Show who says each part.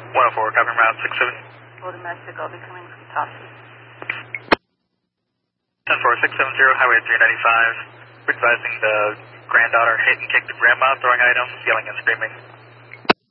Speaker 1: 104, copy route 67.
Speaker 2: Full domestic, I'll be coming from Thompson.
Speaker 1: 10670, Highway 395. Advising the granddaughter hit and kicked the grandma, throwing items, yelling and screaming.